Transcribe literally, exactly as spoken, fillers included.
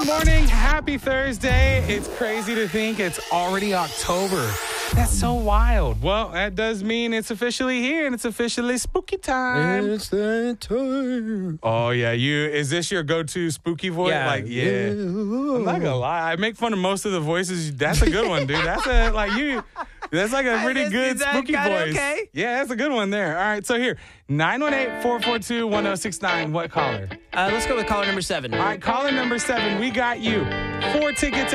Good morning. Happy Thursday. It's crazy to think it's already October. That's so wild. Well, that does mean it's officially here and it's officially spooky time. It's that time. Oh, yeah. You is this your go-to spooky voice? Yeah. Like, yeah. I'm not gonna lie. I make fun of most of the voices. That's a good one, dude. That's a like you that's like a pretty guess good that spooky kinda voice. okay. Yeah, that's a good one there. All right, so here, nine one eight, four four two, one oh six nine. What caller? Uh, let's go with caller number seven. All right, caller number seven. We got you. Four tickets